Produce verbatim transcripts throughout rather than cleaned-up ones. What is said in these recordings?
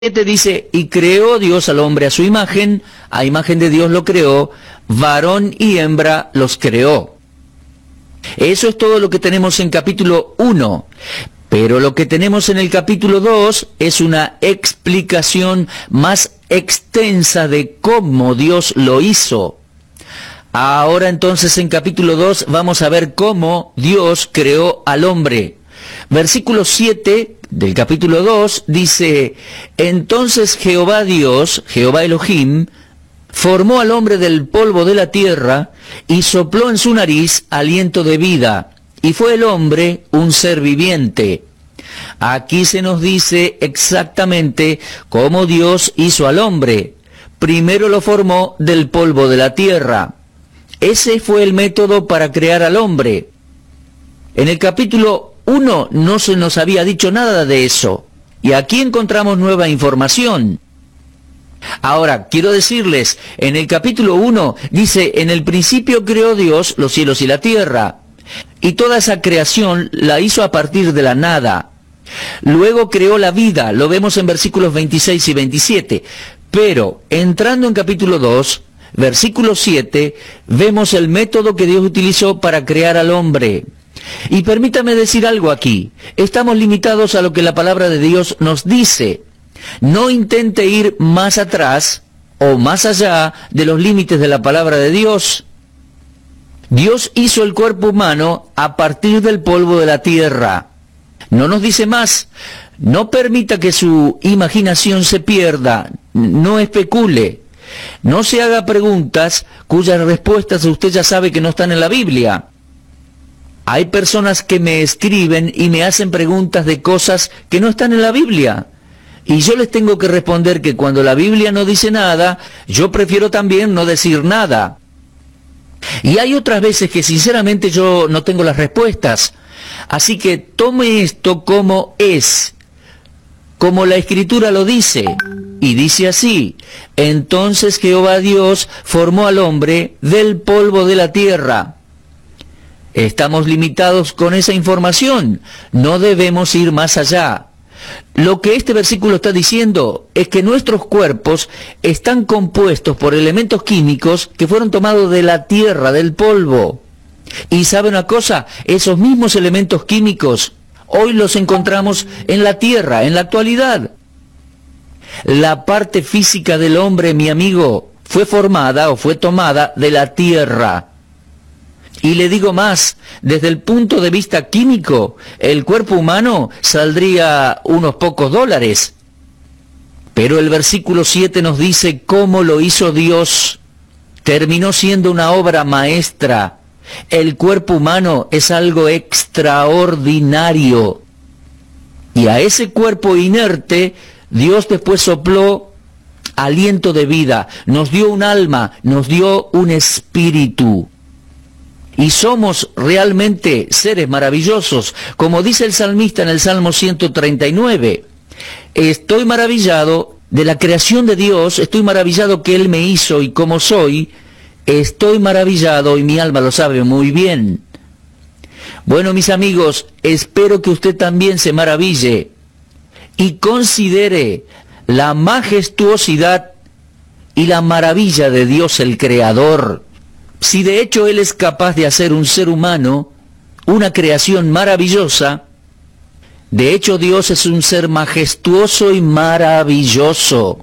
siete dice, y creó Dios al hombre a su imagen, a imagen de Dios lo creó, varón y hembra los creó. Eso es todo lo que tenemos en capítulo uno. Pero lo que tenemos en el capítulo dos es una explicación más extensa de cómo Dios lo hizo. Ahora entonces en capítulo dos vamos a ver cómo Dios creó al hombre. Versículo siete del capítulo dos dice, entonces Jehová Dios, Jehová Elohim, formó al hombre del polvo de la tierra y sopló en su nariz aliento de vida, y fue el hombre un ser viviente. Aquí se nos dice exactamente cómo Dios hizo al hombre. Primero lo formó del polvo de la tierra. Ese fue el método para crear al hombre. En el capítulo uno no se nos había dicho nada de eso, y aquí encontramos nueva información. Ahora, quiero decirles, en el capítulo uno dice, en el principio creó Dios los cielos y la tierra, y toda esa creación la hizo a partir de la nada. Luego creó la vida, lo vemos en versículos veintiséis y veintisiete, pero entrando en capítulo dos, versículo siete, vemos el método que Dios utilizó para crear al hombre. Y permítame decir algo aquí, estamos limitados a lo que la palabra de Dios nos dice. No intente ir más atrás o más allá de los límites de la palabra de Dios. Dios hizo el cuerpo humano a partir del polvo de la tierra. No nos dice más. No permita que su imaginación se pierda. No especule. No se haga preguntas cuyas respuestas usted ya sabe que no están en la Biblia. Hay personas que me escriben y me hacen preguntas de cosas que no están en la Biblia. Y yo les tengo que responder que cuando la Biblia no dice nada, yo prefiero también no decir nada. Y hay otras veces que sinceramente yo no tengo las respuestas. Así que tome esto como es, como la Escritura lo dice. Y dice así, entonces Jehová Dios formó al hombre del polvo de la tierra. Estamos limitados con esa información, no debemos ir más allá. Lo que este versículo está diciendo es que nuestros cuerpos están compuestos por elementos químicos que fueron tomados de la tierra, del polvo. Y ¿sabe una cosa? Esos mismos elementos químicos hoy los encontramos en la tierra, en la actualidad. La parte física del hombre, mi amigo, fue formada o fue tomada de la tierra. Y le digo más, desde el punto de vista químico, el cuerpo humano saldría unos pocos dólares. Pero el versículo siete nos dice cómo lo hizo Dios. Terminó siendo una obra maestra. El cuerpo humano es algo extraordinario. Y a ese cuerpo inerte, Dios después sopló aliento de vida. Nos dio un alma, nos dio un espíritu. Y somos realmente seres maravillosos, como dice el salmista en el Salmo ciento treinta y nueve. Estoy maravillado de la creación de Dios, estoy maravillado que Él me hizo y como soy, estoy maravillado y mi alma lo sabe muy bien. Bueno, mis amigos, espero que usted también se maraville y considere la majestuosidad y la maravilla de Dios el Creador. Si de hecho Él es capaz de hacer un ser humano, una creación maravillosa, de hecho Dios es un ser majestuoso y maravilloso.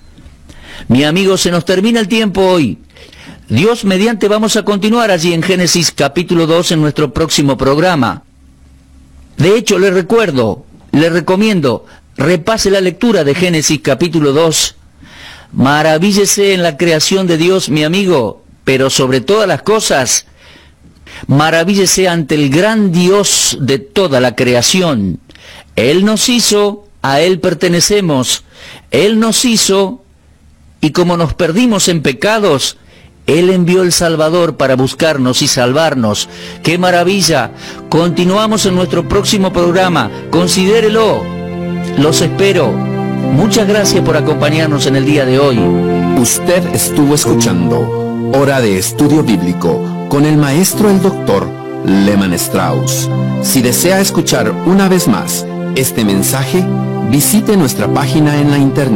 Mi amigo, se nos termina el tiempo hoy. Dios mediante vamos a continuar allí en Génesis capítulo dos en nuestro próximo programa. De hecho, le recuerdo, le recomiendo, repase la lectura de Génesis capítulo dos. Maravíllese en la creación de Dios, mi amigo. Pero sobre todas las cosas, maravíllese ante el gran Dios de toda la creación. Él nos hizo, a Él pertenecemos. Él nos hizo, y como nos perdimos en pecados, Él envió el Salvador para buscarnos y salvarnos. ¡Qué maravilla! Continuamos en nuestro próximo programa. Considérelo. Los espero. Muchas gracias por acompañarnos en el día de hoy. Usted estuvo escuchando Hora de Estudio Bíblico con el maestro el doctor Lehman Strauss. Si desea escuchar una vez más este mensaje, visite nuestra página en la internet